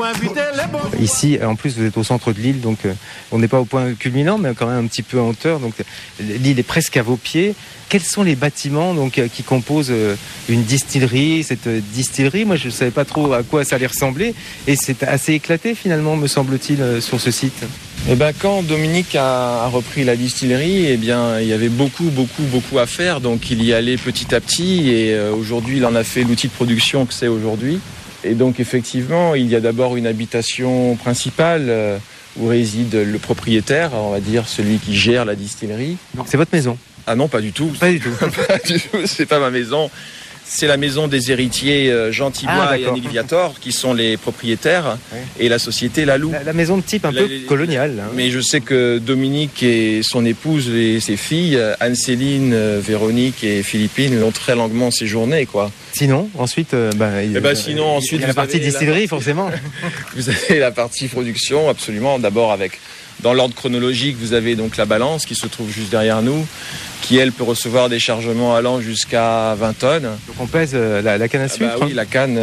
Ici, en plus, vous êtes au centre de l'île, donc on n'est pas au point culminant, mais quand même un petit peu en hauteur. Donc l'île est presque à vos pieds. Quels sont les bâtiments donc, qui composent une distillerie? Cette distillerie, moi, je ne savais pas trop à quoi ça allait ressembler. Et c'est assez éclaté, finalement, me semble-t-il, sur ce site. Eh ben, quand Dominique a repris la distillerie, eh bien, il y avait beaucoup à faire. Donc, il y allait petit à petit. Et aujourd'hui, il en a fait l'outil de production que c'est aujourd'hui. Et donc, effectivement, il y a d'abord une habitation principale où réside le propriétaire, on va dire celui qui gère la distillerie. Donc, c'est votre maison? Ah non, pas du tout. Pas du tout. Pas du tout, c'est pas ma maison. C'est la maison des héritiers Jean Thibois et Annick Viator qui sont les propriétaires, et la société La Loup. La maison de type un peu colonial. Hein. Mais je sais que Dominique et son épouse et ses filles, Anne-Céline, Véronique et Philippine, l'ont très longuement séjourné, quoi. Sinon, ensuite, sinon, ensuite, il y a la partie distillerie, forcément. Vous avez la partie production, absolument. D'abord dans l'ordre chronologique, vous avez donc la balance qui se trouve juste derrière nous, qui elle peut recevoir des chargements allant jusqu'à 20 tonnes. Donc on pèse la canne à sucre. Oui, la canne,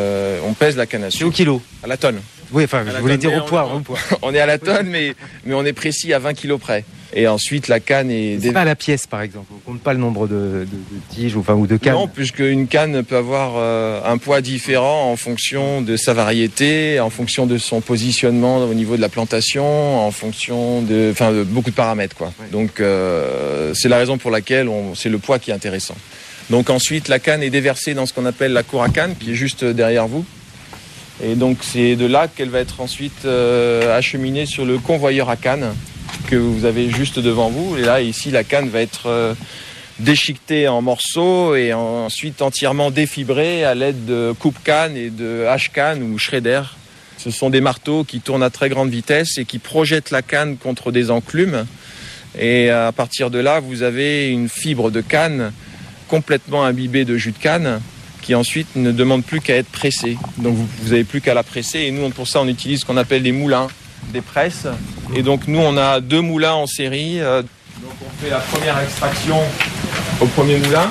on pèse la canne à sucre. C'est au kilo? À la tonne. Oui, enfin, je voulais dire au poids. On est à la tonne, mais on est précis à 20 kilos près. Et ensuite, la canne est... C'est pas à la pièce, par exemple. On compte pas le nombre de tiges ou de cannes. Non, puisqu'une canne peut avoir un poids différent en fonction de sa variété, en fonction de son positionnement au niveau de la plantation, en fonction de beaucoup de paramètres, quoi. Ouais. Donc, c'est la raison pour laquelle c'est le poids qui est intéressant. Donc ensuite, la canne est déversée dans ce qu'on appelle la cour à canne, qui est juste derrière vous. Et donc, c'est de là qu'elle va être ensuite acheminée sur le convoyeur à canne, que vous avez juste devant vous. Et là, ici, la canne va être déchiquetée en morceaux et ensuite entièrement défibrée à l'aide de coupe-canne et de hache-canne ou shredder. Ce sont des marteaux qui tournent à très grande vitesse et qui projettent la canne contre des enclumes. Et à partir de là, vous avez une fibre de canne complètement imbibée de jus de canne qui ensuite ne demande plus qu'à être pressée. Donc vous n'avez plus qu'à la presser. Et nous, pour ça, on utilise ce qu'on appelle des moulins, des presses. Et donc nous, on a 2 moulins en série. Donc on fait la première extraction au premier moulin.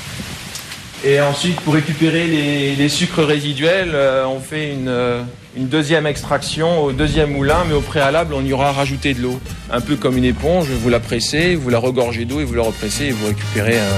Et ensuite, pour récupérer les sucres résiduels, on fait une deuxième extraction au deuxième moulin, mais au préalable, on y aura rajouté de l'eau. Un peu comme une éponge, vous la pressez, vous la regorgez d'eau et vous la repressez et vous récupérez